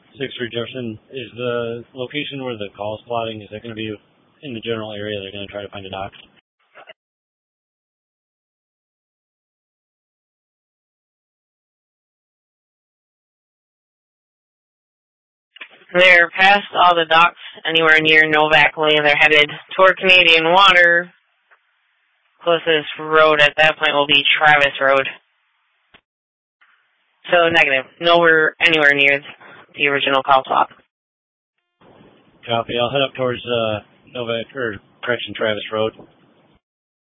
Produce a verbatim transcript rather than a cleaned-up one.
six three Jefferson, is the location where the call is plotting, is that going to be in the general area? They're going to try to find a dock? They're past all the docks anywhere near Novak Lane. They're headed toward Canadian Water. Closest road at that point will be Travis Road. So negative. Nowhere anywhere near the original call plot. Copy. I'll head up towards uh, Novak, or correction, Travis Road.